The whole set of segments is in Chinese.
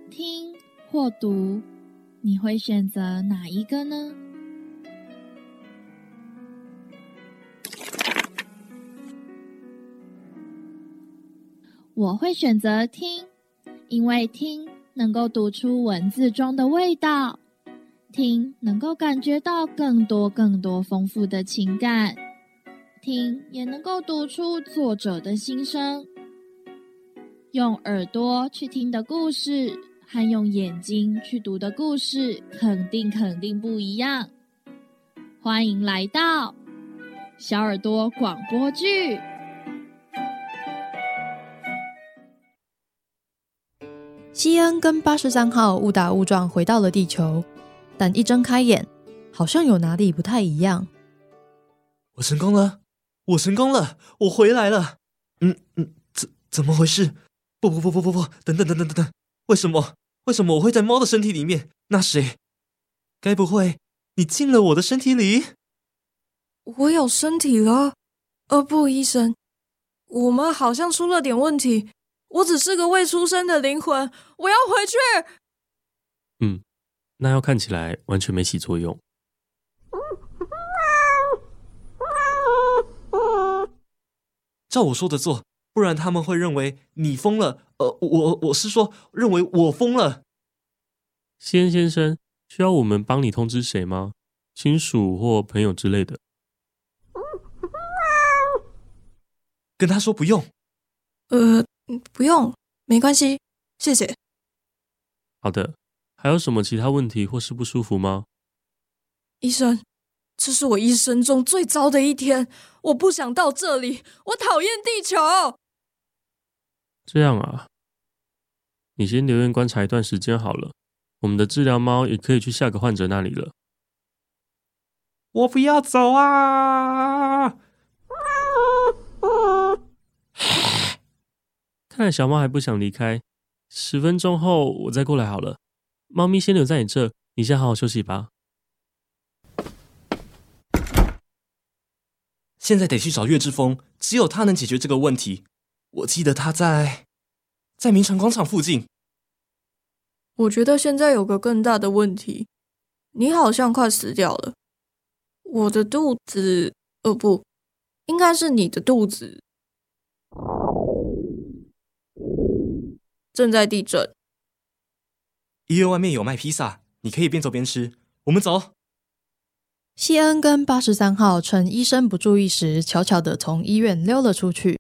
听或读，你会选择哪一个呢？我会选择听，因为听能够读出文字中的味道，听能够感觉到更多丰富的情感，听也能够读出作者的心声。用耳朵去听的故事和用眼睛去读的故事肯定不一样。欢迎来到小耳朵广播剧。 西恩跟83号误打误撞回到了地球，但一睁开眼，好像有哪里不太一样。 我成功了，我回来了。怎么回事？不，等，为什么我会在猫的身体里面？那谁？该不会你进了我的身体里？ 我有身体了？不，医生，我们好像出了点问题。我只是个未出生的灵魂，我要回去。 那药看起来完全没起作用。 照我说的做，不然他们会认为你疯了。我是说，认为我疯了。 西恩先生，需要我们帮你通知谁吗？亲属或朋友之类的？ 跟他说不用。 不用，没关系，谢谢。 好的，还有什么其他问题或是不舒服吗？ 医生，这是我一生中最糟的一天，我不想到这里，我讨厌地球。 这样啊，你先留院观察一段时间好了，我们的治疗猫也可以去下个患者那里了。 我不要走啊！ 看来小猫还不想离开，10分钟后我再过来好了。猫咪先留在你这，你先好好休息吧。 现在得去找岳志峰，只有他能解决这个问题。我记得他在明城广场附近。 我觉得现在有个更大的问题，你好像快死掉了。我的肚子，不，应该是你的肚子正在地震。 医院外面有卖披萨，你可以边走边吃。我们走。 西恩跟83号趁医生不注意时，悄悄地从医院溜了出去。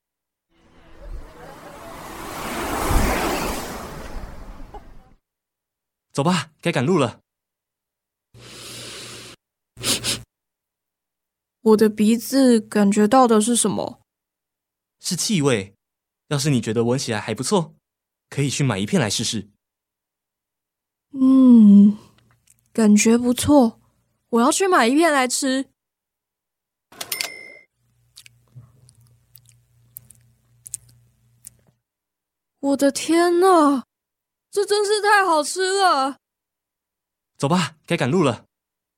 走吧，该赶路了。 我的鼻子感觉到的是什么？ 是气味。要是你觉得闻起来还不错，可以去买一片来试试。 感觉不错，我要去买一片来吃。我的天哪，这真是太好吃了！ 走吧，该赶路了。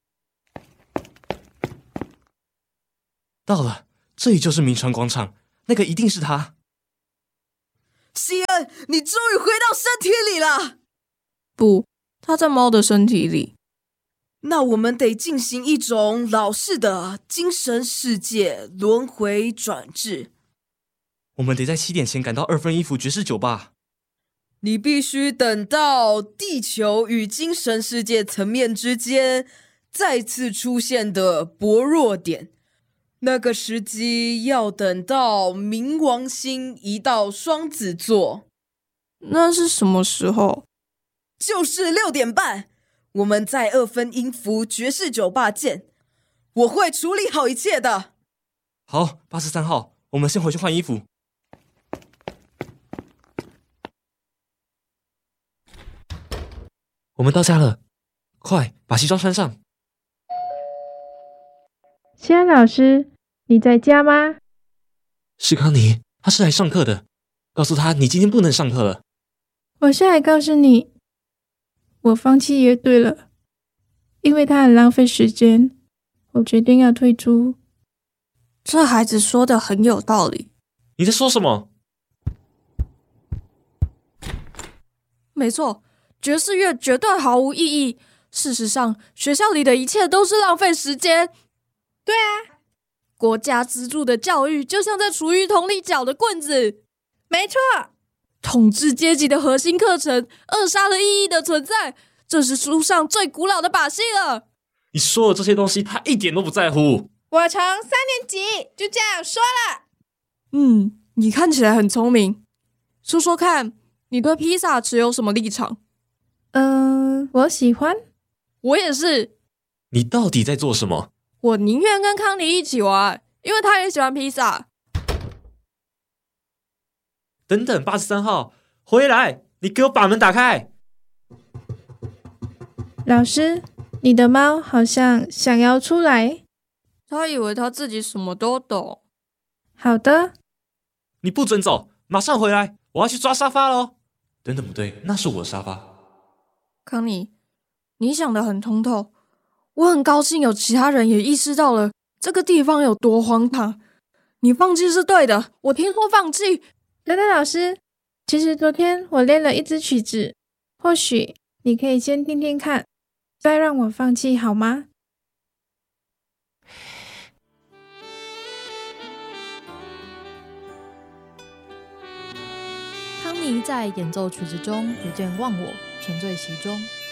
到了，这里就是明川广场，那个一定是他。 西恩，你终于回到身体里了。 不，他在猫的身体里。 那我们得进行一种老式的精神世界轮回转制。 我们得在7点前赶到2分1伏爵士酒吧。 你必须等到地球与精神世界层面之间再次出现的薄弱点，那个时机要等到冥王星移到双子座。 那是什么时候？ 就是6点半。我们在2分1伏爵士酒吧见，我会处理好一切的。 好，83号，我们先回去换衣服。我们到家了，快把西装穿上。 西安老师，你在家吗？ 是康妮，他是来上课的，告诉他你今天不能上课了。 我是来告诉你，我放弃乐队了，因为它很浪费时间，我决定要退出。 这孩子说的很有道理。 你在说什么？ 没错，爵士乐绝对毫无意义。事实上，学校里的一切都是浪费时间。 对啊， 国家资助的教育就像在厨余桶里搅的棍子。 没错， 统治阶级的核心课程扼杀了意义的存在，这是书上最古老的把戏了。 你说的这些东西，他一点都不在乎。 我从3年级就这样说了。 你看起来很聪明，说说看，你对披萨持有什么立场？ 我喜欢。 我也是。 你到底在做什么？ 我宁愿跟康妮一起玩，因为他也喜欢披萨。 等等，83号，回来！你给我把门打开！ 老师，你的猫好像想要出来。 他以为他自己什么都懂。 好的。 你不准走，马上回来！我要去抓沙发咯。等等，不对，那是我的沙发。 康妮，你想得很通透。我很高兴有其他人也意识到了这个地方有多荒唐。你放弃是对的，我听说放弃。 等等，老师，其实昨天我练了一支曲子，或许你可以先听听看，再让我放弃好吗？ 康妮在演奏曲子中逐渐忘我，沉醉其中。